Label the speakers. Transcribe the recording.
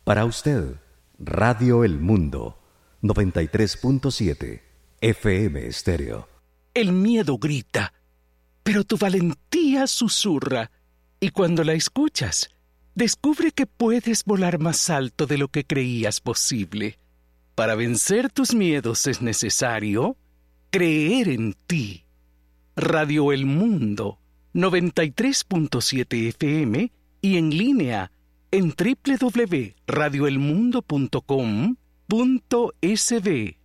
Speaker 1: Para usted, Radio El Mundo, 93.7 FM Estéreo.
Speaker 2: El miedo grita, pero tu valentía susurra, y cuando la escuchas, descubre que puedes volar más alto de lo que creías posible. Para vencer tus miedos es necesario creer en ti. Radio El Mundo, 93.7 FM y en línea en www.radioelmundo.com.sb.